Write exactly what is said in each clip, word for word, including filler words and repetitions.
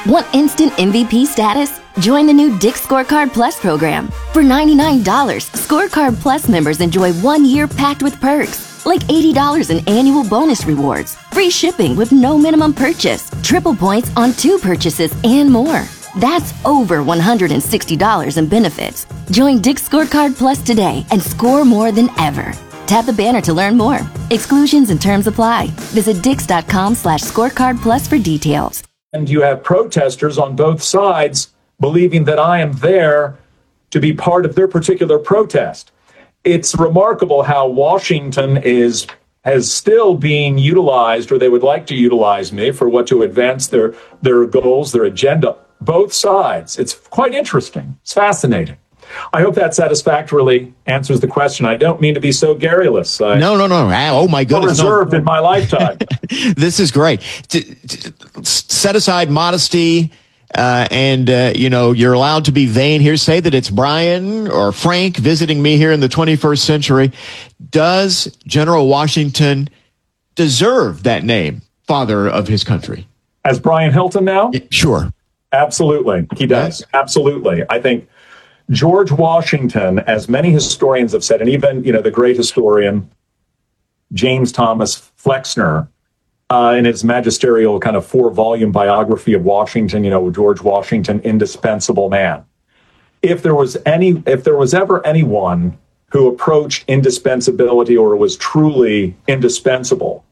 Want instant M V P status? Join the new Dick's Scorecard Plus program. For ninety-nine dollars, Scorecard Plus members enjoy one year packed with perks, like eighty dollars in annual bonus rewards, free shipping with no minimum purchase, triple points on two purchases, and more. That's over one hundred sixty dollars in benefits. Join Dick's Scorecard Plus today and score more than ever. Tap the banner to learn more. Exclusions and terms apply. Visit dix.com slash scorecard plus for details. And you have protesters on both sides believing that I am there to be part of their particular protest. It's remarkable how Washington is has still being utilized, or they would like to utilize me for what to advance their their goals, their agenda. Both sides. It's quite interesting. It's fascinating. I hope that satisfactorily answers the question. I don't mean to be so garrulous. I, no, no, no. Oh, my goodness. Reserved no. in my lifetime. This is great. To, to set aside modesty, uh, and, uh, you know, you're allowed to be vain here. Say that it's Brian or Frank visiting me here in the twenty-first century. Does General Washington deserve that name, father of his country? As Brian Hilton now? Yeah, sure. Absolutely. He does. Yes. Absolutely. I think George Washington, as many historians have said, and even, you know, the great historian James Thomas Flexner, uh, in his magisterial kind of four-volume biography of Washington, you know, George Washington, indispensable man. If there was any, if there was ever anyone who approached indispensability or was truly indispensable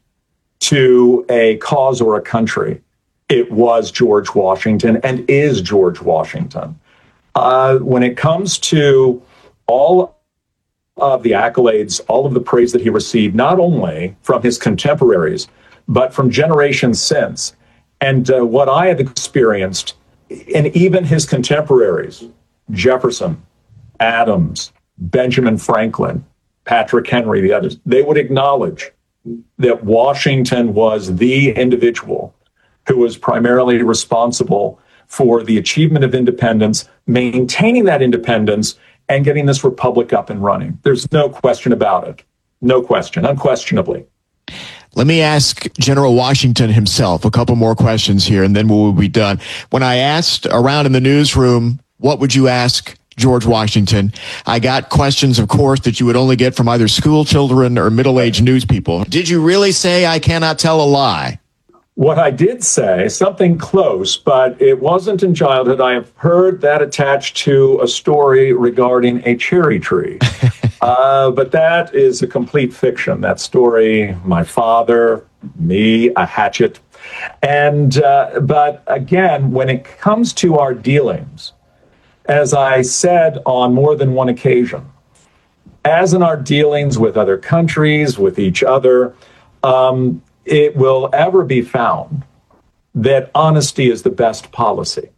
to a cause or a country, it was George Washington and is George Washington. Uh, when it comes to all of the accolades, all of the praise that he received, not only from his contemporaries, but from generations since, and uh, what I have experienced, and even his contemporaries, Jefferson, Adams, Benjamin Franklin, Patrick Henry, the others, they would acknowledge that Washington was the individual who was primarily responsible for the achievement of independence, maintaining that independence, and getting this republic up and running. There's no question about it. No question, unquestionably. Let me ask General Washington himself a couple more questions here, and then we'll be done. When I asked around in the newsroom, what would you ask George Washington, I got questions, of course, that you would only get from either school children or middle-aged news people. Did you really say, I cannot tell a lie? What I did say, something close, but it wasn't in childhood. I have heard that attached to a story regarding a cherry tree. uh, but that is a complete fiction. That story, my father, me, a hatchet. And, uh, but again, when it comes to our dealings, as I said on more than one occasion, as in our dealings with other countries, with each other, um, it will ever be found that honesty is the best policy.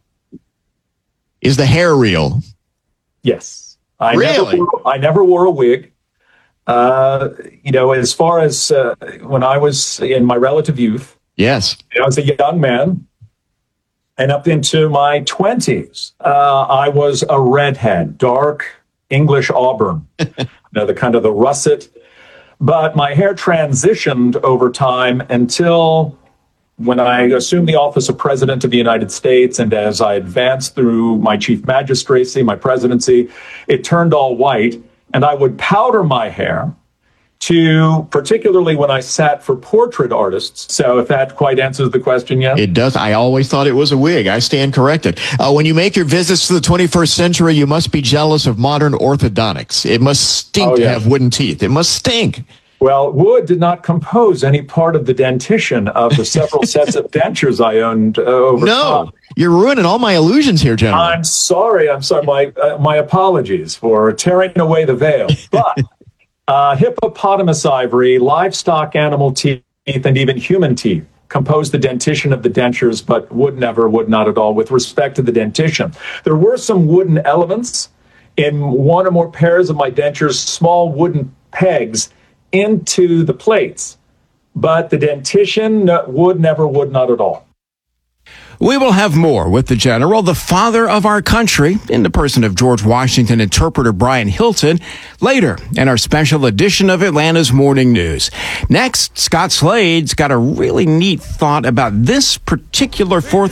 Is the hair real? Yes. I really? Never wore, I never wore a wig. Uh, you know, as far as uh, when I was in my relative youth. Yes. I was a young man. And up into my twenties, uh, I was a redhead, dark English auburn. You know, the kind of the russet. But my hair transitioned over time until when I assumed the office of President of the United States, and as I advanced through my chief magistracy, my presidency, it turned all white, and I would powder my hair to, particularly when I sat for portrait artists. So if that quite answers the question yet. It does. I always thought it was a wig. I stand corrected. Uh, when you make your visits to the twenty-first century, you must be jealous of modern orthodontics. It must stink oh, yeah. to have wooden teeth. It must stink. Well, wood did not compose any part of the dentition of the several sets of dentures I owned uh, over no, time. You're ruining all my illusions here, gentlemen. I'm sorry. I'm sorry. My, uh, my apologies for tearing away the veil. But Uh, hippopotamus ivory, livestock animal teeth, and even human teeth compose the dentition of the dentures, but wood never, would not at all with respect to the dentition. There were some wooden elements in one or more pairs of my dentures, small wooden pegs into the plates, but the dentition would never, would not at all. We will have more with the general, the father of our country, in the person of George Washington interpreter Brian Hilton, later in our special edition of Atlanta's Morning News. Next, Scott Slade's got a really neat thought about this particular fourth